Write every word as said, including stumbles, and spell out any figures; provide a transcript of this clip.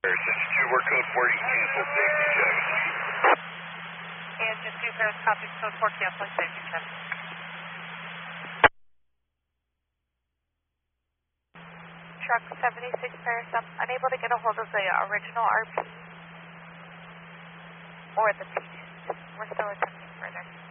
sixty-two, we're code four, you cancel safety check. And just two pairs copies, code four, canceling safety check. Truck seventy-six Paris, I'm unable to get a hold of the original R P or the P. We're still attempting further.